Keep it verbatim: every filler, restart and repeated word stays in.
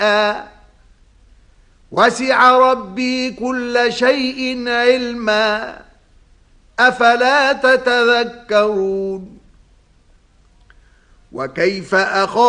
شيئا وسع ربي كل شيء علما أفلا تتذكرون وكيف أخاف